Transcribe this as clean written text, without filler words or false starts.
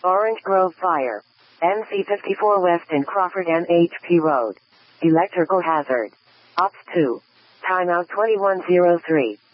Orange Grove Fire. NC 54 West and Crawford NHP Road. Electrical hazard. Ops 2. Timeout 2103.